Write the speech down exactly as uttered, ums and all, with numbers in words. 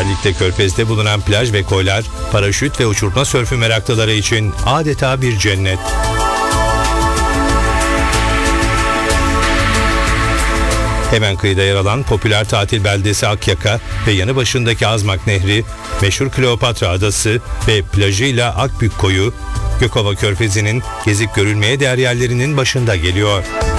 Özellikle Körfez'de bulunan plaj ve koylar, paraşüt ve uçurtma sörfü meraklıları için adeta bir cennet. Hemen kıyıda yer alan popüler tatil beldesi Akyaka ve yanı başındaki Azmak Nehri, meşhur Kleopatra Adası ve plajıyla Akbük Koyu, Gökova Körfezi'nin gezip görülmeye değer yerlerinin başında geliyor.